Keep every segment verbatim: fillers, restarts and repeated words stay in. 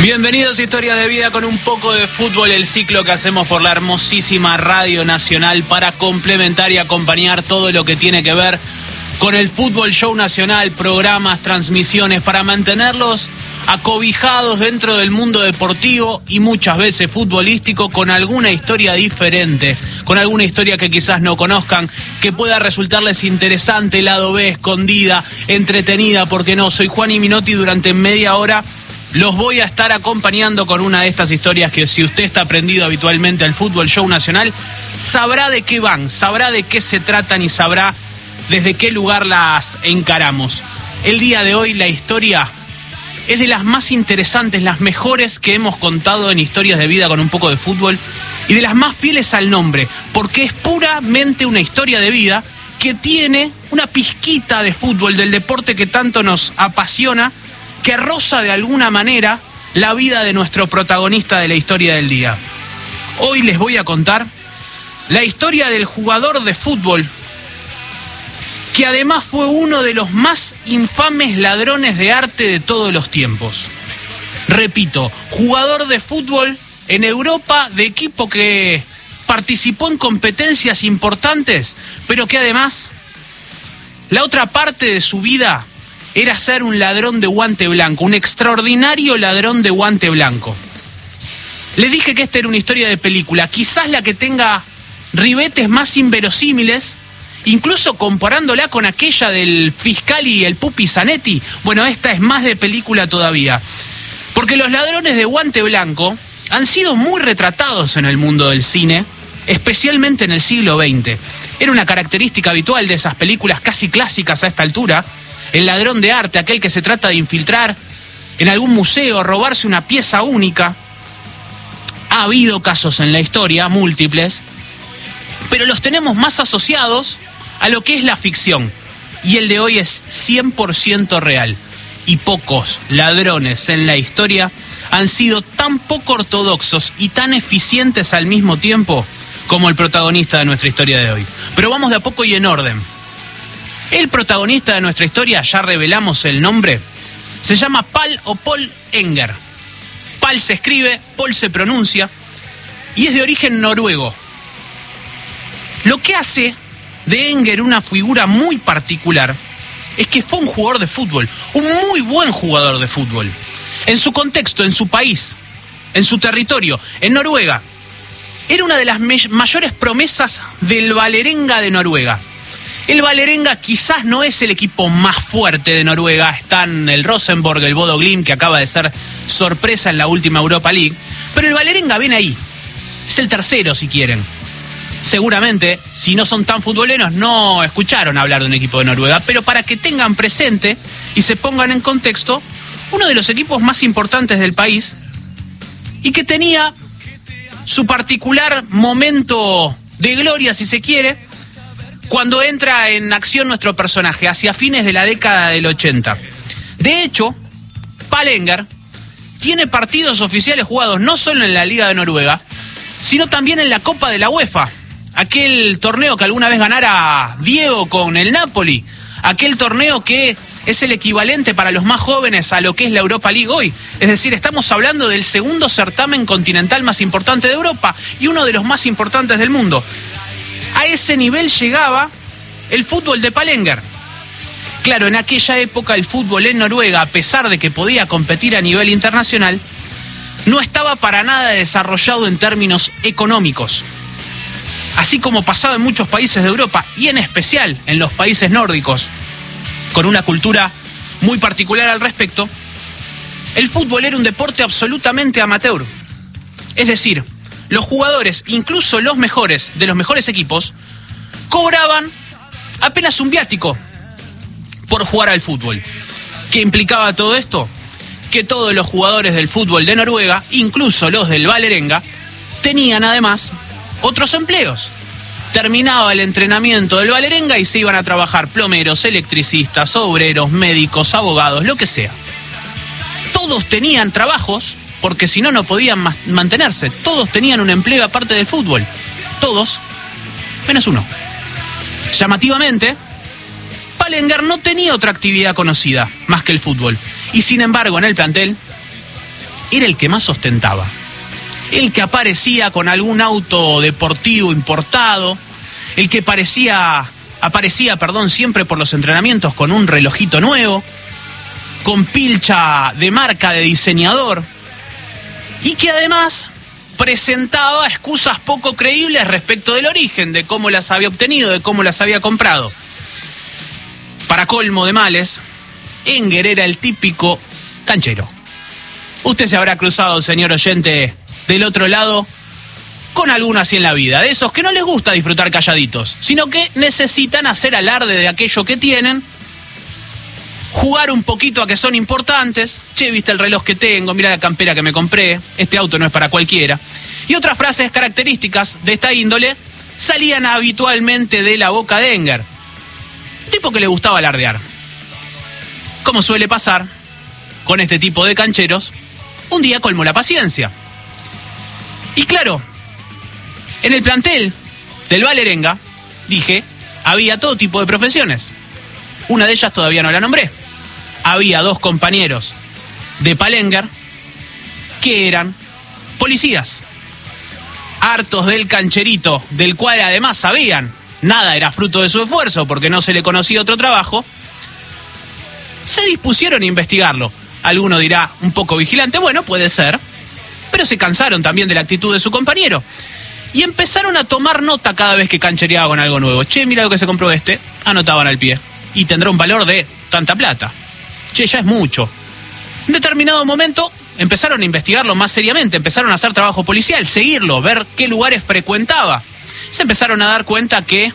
Bienvenidos a Historias de Vida con un poco de fútbol, el ciclo que hacemos por la hermosísima Radio Nacional para complementar y acompañar todo lo que tiene que ver con el fútbol show nacional, programas, transmisiones, para mantenerlos acobijados dentro del mundo deportivo y muchas veces futbolístico con alguna historia diferente, con alguna historia que quizás no conozcan, que pueda resultarles interesante, lado B, escondida, entretenida, porque no, soy Juan y Minotti, durante media hora los voy a estar acompañando con una de estas historias que, si usted está prendido habitualmente al fútbol show nacional, sabrá de qué van, sabrá de qué se tratan y sabrá desde qué lugar las encaramos. El día de hoy la historia es de las más interesantes, las mejores que hemos contado en Historias de Vida con un poco de fútbol, y de las más fieles al nombre, porque es puramente una historia de vida que tiene una pizquita de fútbol, del deporte que tanto nos apasiona, que roza de alguna manera la vida de nuestro protagonista de la historia del día. Hoy les voy a contar la historia del jugador de fútbol que además fue uno de los más infames ladrones de arte de todos los tiempos. Repito, jugador de fútbol en Europa, de equipo que participó en competencias importantes, pero que además la otra parte de su vida era ser un ladrón de guante blanco, un extraordinario ladrón de guante blanco. Les dije que esta era una historia de película, quizás la que tenga ribetes más inverosímiles, incluso comparándola con aquella del fiscal y el Pupi Zanetti. Bueno, esta es más de película todavía, porque los ladrones de guante blanco han sido muy retratados en el mundo del cine, especialmente en el siglo veinte. Era una característica habitual de esas películas casi clásicas a esta altura. El ladrón de arte, aquel que se trata de infiltrar en algún museo, robarse una pieza única. Ha habido casos en la historia, múltiples, pero los tenemos más asociados a lo que es la ficción. Y el de hoy es cien por ciento real. Y pocos ladrones en la historia han sido tan poco ortodoxos y tan eficientes al mismo tiempo como el protagonista de nuestra historia de hoy. Pero vamos de a poco y en orden. El protagonista de nuestra historia, ya revelamos el nombre, se llama Pal o Paul Enger. Pal se escribe, Paul se pronuncia, y es de origen noruego. Lo que hace de Enger una figura muy particular es que fue un jugador de fútbol, un muy buen jugador de fútbol. En su contexto, en su país, en su territorio, en Noruega, era una de las mayores promesas del Vålerenga de Noruega. El Vålerenga quizás no es el equipo más fuerte de Noruega, están el Rosenborg, el Bodo Glimt, que acaba de ser sorpresa en la última Europa League, pero el Vålerenga viene ahí, es el tercero si quieren. Seguramente, si no son tan futboleros, no escucharon hablar de un equipo de Noruega, pero para que tengan presente y se pongan en contexto, uno de los equipos más importantes del país y que tenía su particular momento de gloria, si se quiere, cuando entra en acción nuestro personaje, hacia fines de la década del ochenta. De hecho, Paul Enger tiene partidos oficiales jugados no solo en la Liga de Noruega, sino también en la Copa de la UEFA, aquel torneo que alguna vez ganara Diego con el Napoli, aquel torneo que es el equivalente para los más jóvenes a lo que es la Europa League hoy. Es decir, estamos hablando del segundo certamen continental más importante de Europa y uno de los más importantes del mundo. A ese nivel llegaba el fútbol de Paul Enger. Claro, en aquella época el fútbol en Noruega, a pesar de que podía competir a nivel internacional, no estaba para nada desarrollado en términos económicos. Así como pasaba en muchos países de Europa, y en especial en los países nórdicos, con una cultura muy particular al respecto, el fútbol era un deporte absolutamente amateur. Es decir, los jugadores, incluso los mejores de los mejores equipos, cobraban apenas un viático por jugar al fútbol. ¿Qué implicaba todo esto? Que todos los jugadores del fútbol de Noruega, incluso los del Vålerenga, tenían además otros empleos. Terminaba el entrenamiento del Vålerenga y se iban a trabajar plomeros, electricistas, obreros, médicos, abogados, lo que sea. Todos tenían trabajos, porque si no, no podían ma- mantenerse. Todos tenían un empleo aparte del fútbol. Todos, menos uno. Llamativamente, Paul Enger no tenía otra actividad conocida más que el fútbol. Y sin embargo, en el plantel era el que más ostentaba. El que aparecía con algún auto deportivo importado, el que parecía, aparecía perdón, siempre por los entrenamientos con un relojito nuevo, con pilcha de marca de diseñador, y que además presentaba excusas poco creíbles respecto del origen, de cómo las había obtenido, de cómo las había comprado. Para colmo de males, Enger era el típico canchero. Usted se habrá cruzado, señor oyente, del otro lado con alguno así en la vida, de esos que no les gusta disfrutar calladitos, sino que necesitan hacer alarde de aquello que tienen, jugar un poquito a que son importantes. Che, viste el reloj que tengo, mira la campera que me compré, este auto no es para cualquiera. Y otras frases características de esta índole salían habitualmente de la boca de Enger, tipo que le gustaba alardear. Como suele pasar con este tipo de cancheros, un día colmó la paciencia. Y claro, en el plantel del Vålerenga, dije, había todo tipo de profesiones. Una de ellas todavía no la nombré. Había dos compañeros de Palenguer que eran policías, hartos del cancherito, del cual además sabían, nada era fruto de su esfuerzo porque no se le conocía otro trabajo. Se dispusieron a investigarlo. Alguno dirá, un poco vigilante, bueno, puede ser, pero se cansaron también de la actitud de su compañero y empezaron a tomar nota cada vez que canchereaba con algo nuevo. Che, mira lo que se compró este, anotaban al pie, y tendrá un valor de tanta plata. Che, ya es mucho. En determinado momento empezaron a investigarlo más seriamente, empezaron a hacer trabajo policial, seguirlo, ver qué lugares frecuentaba. Se empezaron a dar cuenta que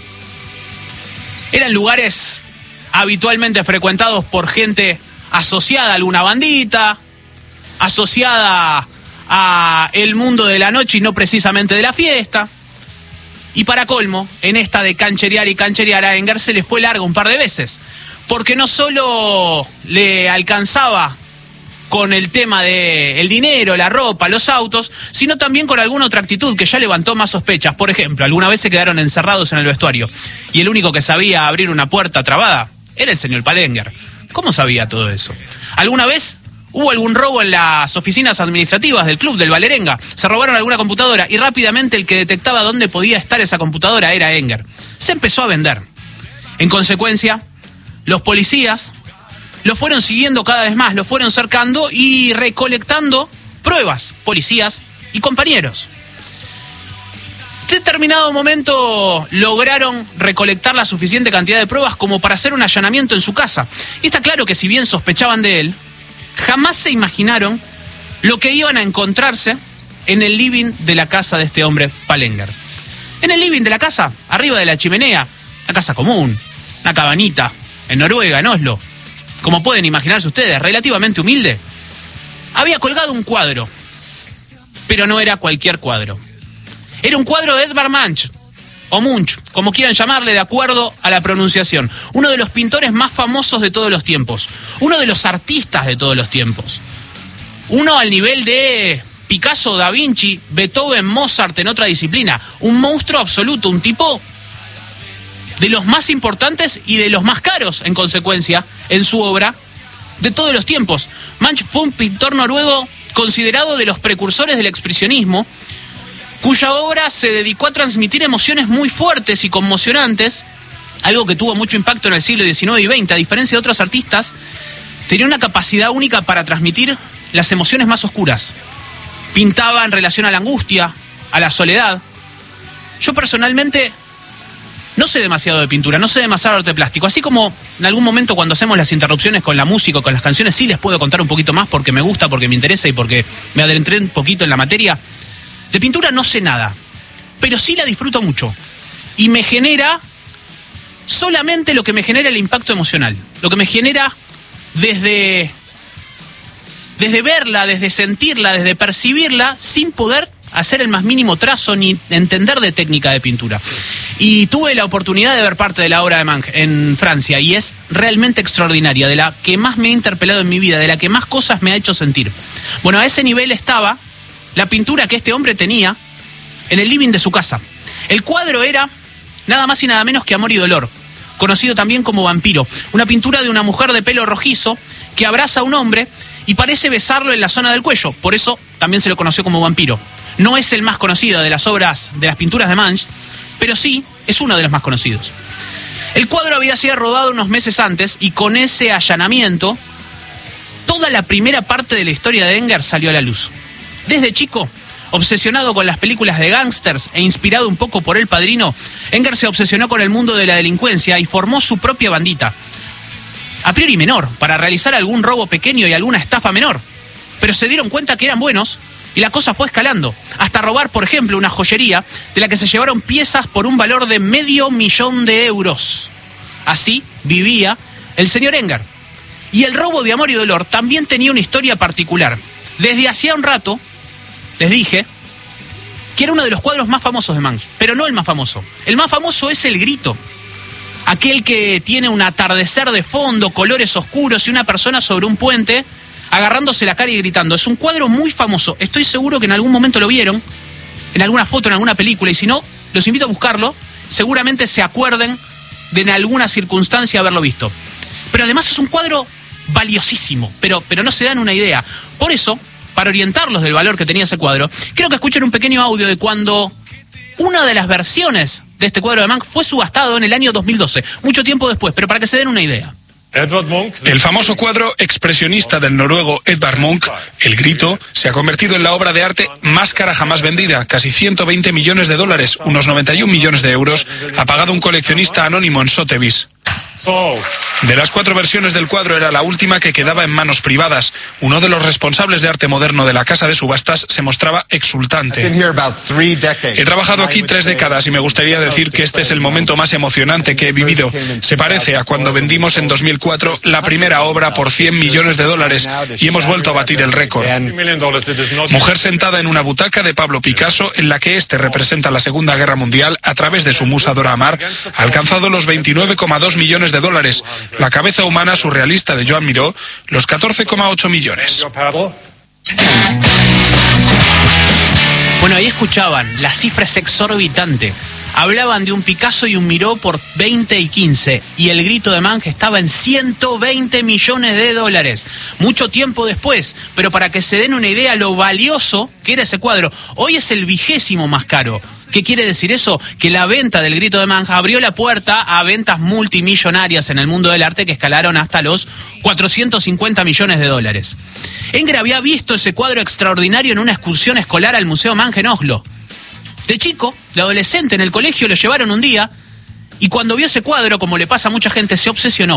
eran lugares habitualmente frecuentados por gente asociada a alguna bandita, asociada a el mundo de la noche y no precisamente de la fiesta. Y para colmo, en esta de cancherear y cancherear, a Enger se le fue largo un par de veces, porque no solo le alcanzaba con el tema de el dinero, la ropa, los autos, sino también con alguna otra actitud que ya levantó más sospechas. Por ejemplo, alguna vez se quedaron encerrados en el vestuario y el único que sabía abrir una puerta trabada era el señor Palenguer. ¿Cómo sabía todo eso? ¿Alguna vez hubo algún robo en las oficinas administrativas del club del Vålerenga? Se robaron alguna computadora y rápidamente el que detectaba dónde podía estar esa computadora era Enger. Se empezó a vender. En consecuencia, los policías lo fueron siguiendo cada vez más, lo fueron cercando y recolectando pruebas, policías y compañeros. En determinado momento lograron recolectar la suficiente cantidad de pruebas como para hacer un allanamiento en su casa. Y está claro que si bien sospechaban de él, jamás se imaginaron lo que iban a encontrarse en el living de la casa de este hombre Palenguer. En el living de la casa, arriba de la chimenea, una casa común, una cabanita, en Noruega, en Oslo, como pueden imaginarse ustedes, relativamente humilde, había colgado un cuadro, pero no era cualquier cuadro. Era un cuadro de Edvard Munch, o Munch, como quieran llamarle de acuerdo a la pronunciación. Uno de los pintores más famosos de todos los tiempos. Uno de los artistas de todos los tiempos. Uno al nivel de Picasso, Da Vinci, Beethoven, Mozart en otra disciplina. Un monstruo absoluto, un tipo de los más importantes y de los más caros, en consecuencia, en su obra de todos los tiempos. Munch fue un pintor noruego considerado de los precursores del expresionismo, cuya obra se dedicó a transmitir emociones muy fuertes y conmocionantes, algo que tuvo mucho impacto en el siglo diecinueve y veinte. A diferencia de otros artistas, tenía una capacidad única para transmitir las emociones más oscuras. Pintaba en relación a la angustia, a la soledad. Yo personalmente no sé demasiado de pintura, no sé demasiado de arte plástico, así como en algún momento cuando hacemos las interrupciones con la música o con las canciones sí les puedo contar un poquito más porque me gusta, porque me interesa y porque me adentré un poquito en la materia. De pintura no sé nada, pero sí la disfruto mucho. Y me genera solamente lo que me genera el impacto emocional. Lo que me genera desde, desde verla, desde sentirla, desde percibirla, sin poder hacer el más mínimo trazo ni entender de técnica de pintura. Y tuve la oportunidad de ver parte de la obra de Munch en Francia y es realmente extraordinaria, de la que más me ha interpelado en mi vida, de la que más cosas me ha hecho sentir. Bueno, a ese nivel estaba la pintura que este hombre tenía en el living de su casa. El cuadro era nada más y nada menos que Amor y Dolor, conocido también como Vampiro. Una pintura de una mujer de pelo rojizo que abraza a un hombre y parece besarlo en la zona del cuello, por eso también se lo conoció como vampiro. No es el más conocido de las obras, de las pinturas de Munch, pero sí es uno de los más conocidos. El cuadro había sido robado unos meses antes y con ese allanamiento, toda la primera parte de la historia de Enger salió a la luz. Desde chico, obsesionado con las películas de gángsters e inspirado un poco por El Padrino, Enger se obsesionó con el mundo de la delincuencia y formó su propia bandita. A priori menor, para realizar algún robo pequeño y alguna estafa menor. Pero se dieron cuenta que eran buenos y la cosa fue escalando. Hasta robar, por ejemplo, una joyería de la que se llevaron piezas por un valor de medio millón de euros. Así vivía el señor Enger. Y el robo de Amor y Dolor también tenía una historia particular. Desde hacía un rato, les dije, que era uno de los cuadros más famosos de Munch, pero no el más famoso. El más famoso es El Grito. Aquel que tiene un atardecer de fondo, colores oscuros y una persona sobre un puente agarrándose la cara y gritando. Es un cuadro muy famoso. Estoy seguro que en algún momento lo vieron, en alguna foto, en alguna película, y si no, los invito a buscarlo. Seguramente se acuerden de en alguna circunstancia haberlo visto. Pero además es un cuadro valiosísimo, pero, pero no se dan una idea. Por eso, para orientarlos del valor que tenía ese cuadro, quiero que escuchen un pequeño audio de cuando una de las versiones de este cuadro de Munch fue subastado en el año dos mil doce, mucho tiempo después, pero para que se den una idea. El famoso cuadro expresionista del noruego Edvard Munch, El Grito, se ha convertido en la obra de arte más cara jamás vendida, casi ciento veinte millones de dólares, unos noventa y un millones de euros, ha pagado un coleccionista anónimo en Sotheby's. De las cuatro versiones del cuadro era la última que quedaba en manos privadas. Uno de los responsables de arte moderno de la casa de subastas se mostraba exultante. He trabajado aquí tres décadas y me gustaría decir que este es el momento más emocionante que he vivido. Se parece a cuando vendimos en dos mil cuatro la primera obra por cien millones de dólares y hemos vuelto a batir el récord. Mujer sentada en una butaca de Pablo Picasso, en la que este representa la Segunda Guerra Mundial a través de su musa Dora Maar, ha alcanzado los veintinueve coma dos millones de dólares. La cabeza humana surrealista de Joan Miró, los catorce coma ocho millones. Bueno, ahí escuchaban, la cifra es exorbitante. Hablaban de un Picasso y un Miró por veinte y quince, y El Grito de Munch estaba en ciento veinte millones de dólares. Mucho tiempo después, pero para que se den una idea lo valioso que era ese cuadro. Hoy es el vigésimo más caro. ¿Qué quiere decir eso? Que la venta del Grito de Munch abrió la puerta a ventas multimillonarias en el mundo del arte que escalaron hasta los cuatrocientos cincuenta millones de dólares. Enger había visto ese cuadro extraordinario en una excursión escolar al Museo Munch en Oslo. De chico, de adolescente, en el colegio lo llevaron un día y cuando vio ese cuadro, como le pasa a mucha gente, se obsesionó.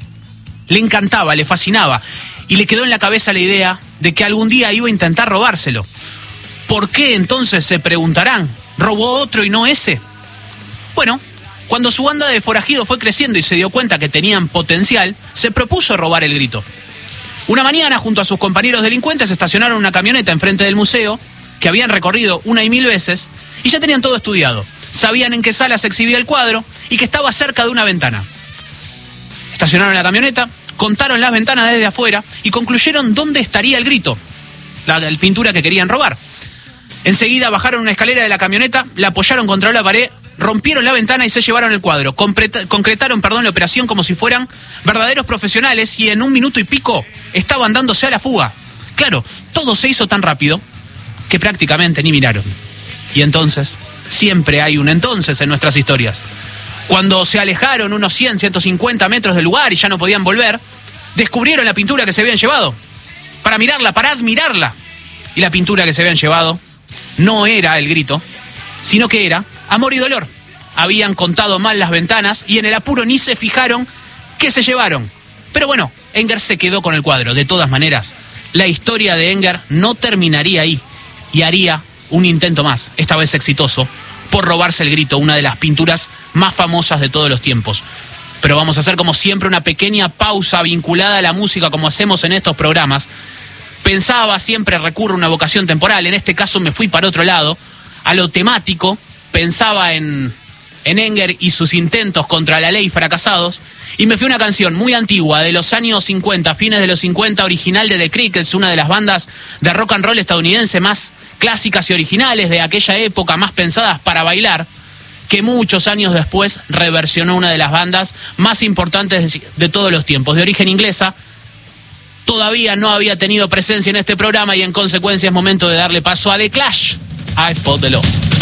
Le encantaba, le fascinaba y le quedó en la cabeza la idea de que algún día iba a intentar robárselo. ¿Por qué entonces, se preguntarán, robó otro y no ese? Bueno, cuando su banda de forajidos fue creciendo y se dio cuenta que tenían potencial, se propuso robar el Grito. Una mañana, junto a sus compañeros delincuentes, estacionaron una camioneta enfrente del museo, que habían recorrido una y mil veces, y ya tenían todo estudiado. Sabían en qué sala se exhibía el cuadro y que estaba cerca de una ventana. Estacionaron la camioneta, contaron las ventanas desde afuera y concluyeron dónde estaría el Grito, la, la pintura que querían robar. Enseguida bajaron una escalera de la camioneta, la apoyaron contra la pared, rompieron la ventana y se llevaron el cuadro. Concreta, concretaron perdón, la operación como si fueran verdaderos profesionales y en un minuto y pico estaban dándose a la fuga. Claro, todo se hizo tan rápido que prácticamente ni miraron. Y entonces, siempre hay un entonces en nuestras historias. Cuando se alejaron unos cien, ciento cincuenta metros del lugar y ya no podían volver, descubrieron la pintura que se habían llevado. Para mirarla, para admirarla. Y la pintura que se habían llevado no era El Grito, sino que era Amor y Dolor. Habían contado mal las ventanas y en el apuro ni se fijaron qué se llevaron. Pero bueno, Enger se quedó con el cuadro. De todas maneras, la historia de Enger no terminaría ahí y haría un intento más, esta vez exitoso, por robarse el Grito, una de las pinturas más famosas de todos los tiempos. Pero vamos a hacer como siempre una pequeña pausa vinculada a la música como hacemos en estos programas. Pensaba, siempre recurro a una vocación temporal, en este caso me fui para otro lado, a lo temático, pensaba en, en Enger y sus intentos contra la ley fracasados, y me fui a una canción muy antigua, de los años cincuenta, fines de los cincuenta, original de The Crickets, una de las bandas de rock and roll estadounidense más clásicas y originales de aquella época, más pensadas para bailar, que muchos años después reversionó una de las bandas más importantes de, de todos los tiempos, de origen inglesa, todavía no había tenido presencia en este programa y en consecuencia es momento de darle paso a The Clash, I Fought the Law.